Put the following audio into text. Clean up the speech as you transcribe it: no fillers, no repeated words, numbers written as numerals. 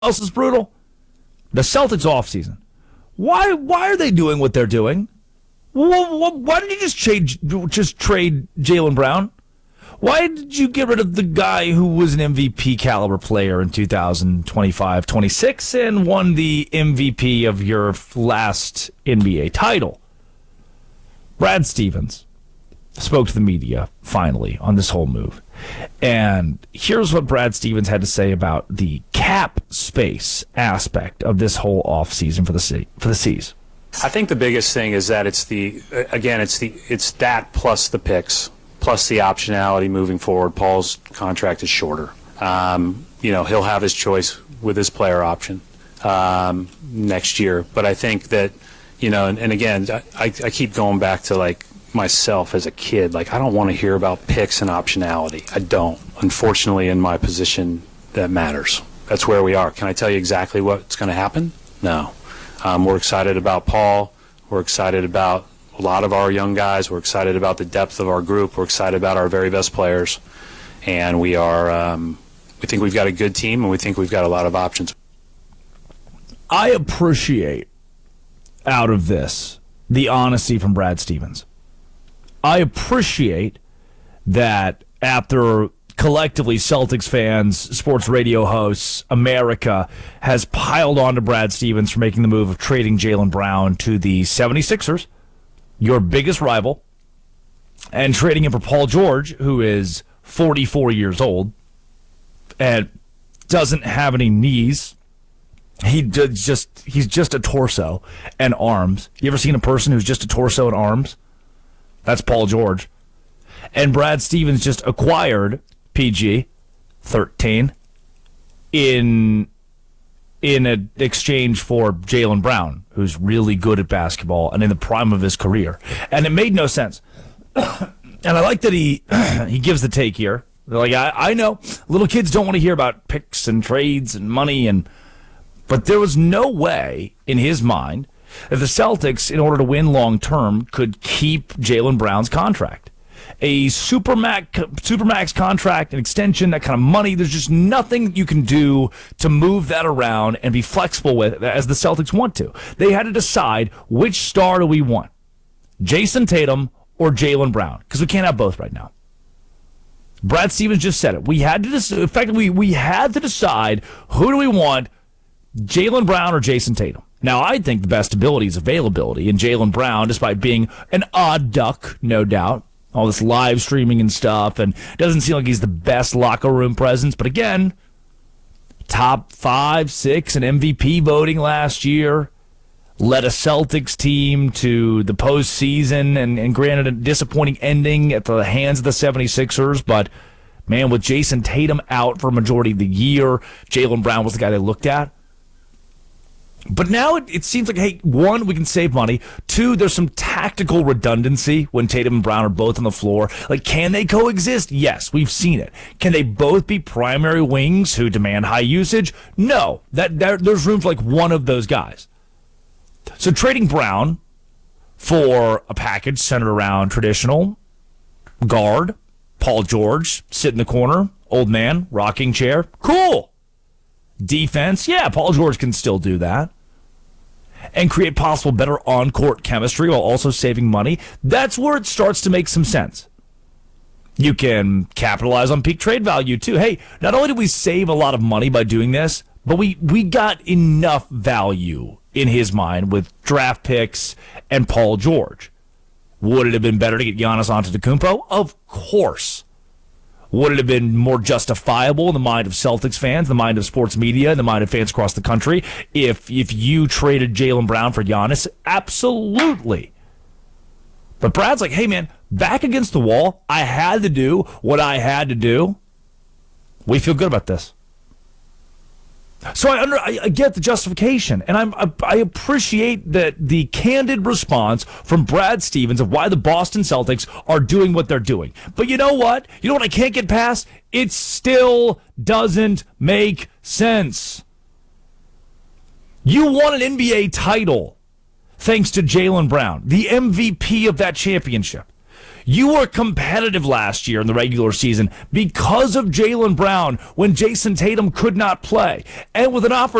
else is brutal? The Celtics offseason. Why are they doing what they're doing? Why didn't you just trade Jaylen Brown? Why did you get rid of the guy who was an MVP caliber player in 2025-26 and won the MVP of your last NBA title? Brad Stevens spoke to the media, finally, on this whole move. And here's what Brad Stevens had to say about the cap space aspect of this whole offseason for the C's. I think the biggest thing is that it's that plus the picks, plus the optionality moving forward. Paul's contract is shorter. He'll have his choice with his player option next year. But I think that, and again, I keep going back to like myself as a kid. Like, I don't want to hear about picks and optionality. I don't. Unfortunately, in my position, that matters. That's where we are. Can I tell you exactly what's going to happen? No. We're excited about Paul. We're excited about a lot of our young guys. We're excited about the depth of our group. We're excited about our very best players. And we think we've got a good team, and we think we've got a lot of options. I appreciate, out of this, the honesty from Brad Stevens. I appreciate that after collectively Celtics fans, sports radio hosts, America has piled on to Brad Stevens for making the move of trading Jaylen Brown to the 76ers, your biggest rival, and trading him for Paul George, who is 44 years old and doesn't have any knees. He's just a torso and arms. You ever seen a person who's just a torso and arms? That's Paul George. And Brad Stevens just acquired PG-13 in an exchange for Jaylen Brown, who's really good at basketball and in the prime of his career. And it made no sense. And I like that he gives the take here. They're like, I know little kids don't want to hear about picks and trades and money, but there was no way in his mind that the Celtics, in order to win long-term, could keep Jaylen Brown's contract. A supermax contract, an extension, that kind of money, there's just nothing you can do to move that around and be flexible with it as the Celtics want to. They had to decide, which star do we want? Jason Tatum or Jaylen Brown? Because we can't have both right now. Brad Stevens just said it. We had to decide, who do we want, Jaylen Brown or Jason Tatum? Now, I think the best ability is availability, and Jaylen Brown, despite being an odd duck, no doubt, all this live streaming and stuff, and doesn't seem like he's the best locker room presence, but again, top 5, 6 in MVP voting last year, led a Celtics team to the postseason, and granted a disappointing ending at the hands of the 76ers, but man, with Jason Tatum out for a majority of the year, Jaylen Brown was the guy they looked at. But now it seems like, hey, one, we can save money. Two, there's some tactical redundancy when Tatum and Brown are both on the floor. Like, can they coexist? Yes, we've seen it. Can they both be primary wings who demand high usage? No. There's room for like one of those guys. So trading Brown for a package centered around traditional guard, Paul George, sit in the corner, old man, rocking chair, cool. Defense, yeah, Paul George can still do that. And create possible better on-court chemistry while also saving money. That's where it starts to make some sense. You can capitalize on peak trade value, too. Hey, not only did we save a lot of money by doing this, but we got enough value in his mind with draft picks and Paul George. Would it have been better to get Giannis Antetokounmpo? Of course. Would it have been more justifiable in the mind of Celtics fans, the mind of sports media, and the mind of fans across the country if you traded Jaylen Brown for Giannis? Absolutely. But Brad's like, hey, man, back against the wall, I had to do what I had to do. We feel good about this. So I get the justification, and I appreciate the candid response from Brad Stevens of why the Boston Celtics are doing what they're doing. But you know what? You know what I can't get past? It still doesn't make sense. You won an NBA title thanks to Jaylen Brown, the MVP of that championship. You were competitive last year in the regular season because of Jaylen Brown when Jason Tatum could not play. And with an